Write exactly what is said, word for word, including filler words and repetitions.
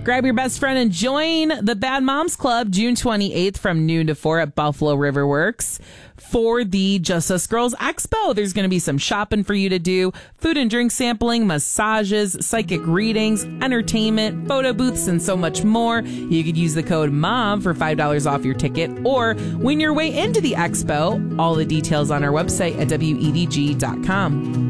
Grab your best friend and join the Bad Moms Club June twenty-eighth from noon to four at Buffalo River Works for the Just Us Girls Expo. There's going to be some shopping for you to do, food and drink sampling, massages, psychic readings, entertainment, photo booths, and so much more. You could use the code MOM for five dollars off your ticket or win your way into the expo. All the details on our website at W E D G dot com.